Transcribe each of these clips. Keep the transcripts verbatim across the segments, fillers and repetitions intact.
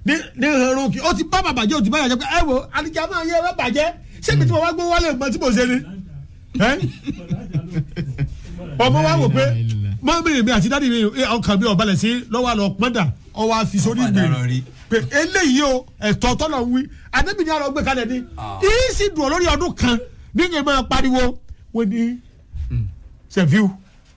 ní ní ẹ̀rọ kí ó ti bá bàbá jẹ́ ó ti bá yàjẹ́ pé ẹ wo àdìjà máa yẹ ẹ bàjẹ́ ṣébi tí mo wá gbé wálé mọ tí mo ṣe ni ọmọ wa wò pé mọ́mí mi àti dádì mi ọkàn mi ọ̀balẹ̀ sí lọ́wọ́ àlọ́ pọ́ndà ọwọ́ àfi sórí ìgbèrè pé eléyìí o ẹ̀tọ́ tọ́lọ̀ ń wí adébìnrin àlọ́ gbé kalẹ̀ ni yìí sì dùn lórí ọdún kan nígbà máa pariwo wọ́n ní sẹ́fíù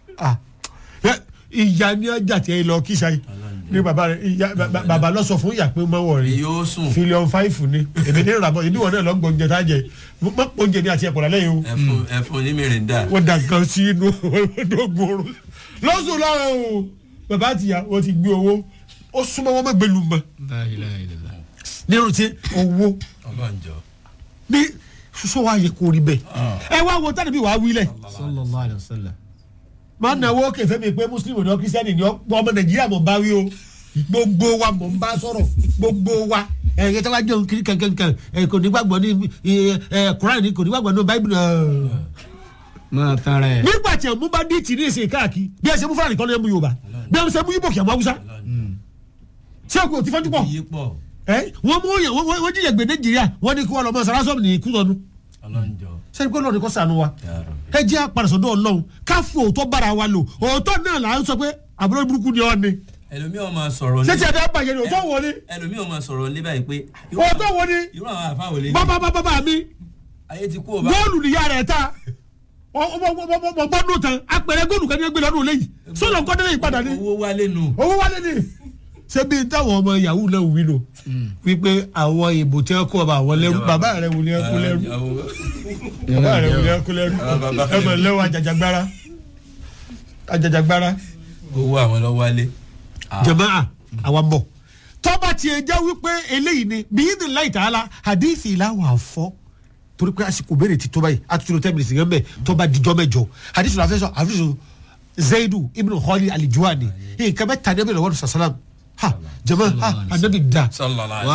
ìyá ni ọjà tí ẹ lọ kíṣà yìí ní bàbá rẹ ìyá bàbá lọ sọ fún ìyá pé mọ́wọ́ rẹ fílíọ̀n fáìfù ni èmi ní ìràbọ̀ ìdí wọn náà lọ gbọ́ oúnjẹ tá a jẹ mọ́ oúnjẹ ní àti ẹ̀pọ̀ lálẹ́ yìí o. ẹfun ẹfun ní mìrìndà. wọ́n da nǹkan sí inú ọdọ́gbòrò lọ́sùn lọ́rọ̀ o bàbá àtìyá wọ́n ti gbé owó ó súnmọ́ wọn mẹ́gbẹ́lu mọ́ nírun tí owó ní sọ wá yẹ kó rí bẹ́ẹ̀ ẹ wá wo tánà bí wàá wí lẹ̀ sallallahu alaihi wasallam máa náwó kẹfẹ́ mi pé mùsùlùmí ní kírísítẹ́nì ní ọmọ nàìjíríà mọ̀ ń bá wí o gbogbo wa mọ̀ ń bá sọ̀rọ̀ gbogbo wa ẹ̀yẹ tí wàá jẹun kiri kankan ẹ̀ kò ní gbàgbọ́ ní Kùránì ní kò ní gbàgbọ́ ní báíbù náà. máa tara ẹ̀. nígbà tí ẹ̀mú bá dí tì ní ìsìn káàkiri bí ẹ ṣe mú fúlàní kan ní ẹ̀mú Yorùbá bí ẹ ṣe mú Ìgbò kì í mú Haúsá ṣé kò tí fọ́jú pọ̀ wọ́n mú yẹn wọ́n jíjẹ gbé Nàìjíríà wọ́n ní kí wọ́n lọ mọ sarasọ́ọ̀mù ní Kútọ́nù sẹ́ni pé lọ́ọ̀dì kọ́ sànù wa ẹ jẹ́ àpàrẹ̀sọ̀dọ̀ Ọlọ́run ká fún òótọ́ bára wa lò òótọ́ náà là ń sọ pé àbúrò burúkú ni ọ́ ni. ẹlòmíì ọmọ sọ̀rọ̀ ní. ṣé ti ẹ̀dá bàjẹ́ ni òótọ́ wo ni. ẹlòmíì ọmọ sọ̀rọ̀ ní báyìí pé. òótọ́ wo ni. irú àwọn àfa wò lé ní. bàbá bàbá bàbá mi. ayé ti kú o bá. góòlù nìyá rẹ̀ ta mo gbọ́dọ̀ tán apẹ̀rẹ̀ góòlù kan ní ẹgbẹ́ lọ́dún lẹ́yìn sọ́dọ̀ nǹkan délé ìpadà ni. owó wálé nù. owó wálé ni. ṣé bí táwọn ọmọ yahoo náà wí lò wípé àwọn ìbò tí wọn kó ọba àwọn lẹ́rú bàbá rẹ̀ wò ní ẹkú lẹ́rú bàbá rẹ̀ wò ní ẹkú lẹ́rú ẹ mọ̀ lẹ́wọ̀ àjàjàgbára àjàjàgbára. owó àwọn lọ wálé. jàmáà àwọn bọ̀ tọ́ba tiẹ̀ jẹ́ wípé eléyìí ni bíyìn láì tààlà hadithi làwọn àfọ́ torí pé àsìkò béèrè ti tó báyìí àtúntò tẹ́ mínísì gẹ́gẹ́ bẹ́ẹ̀ tọ́ba dijọ́ mẹ́jọ hadithi làwọn afẹ́sọ àfẹ́sọ Zaidu ibn Khali al-Juhani nǹkan bẹ́ẹ̀ tani ẹbí lọ́wọ́ sàlám ha jama ha anabi da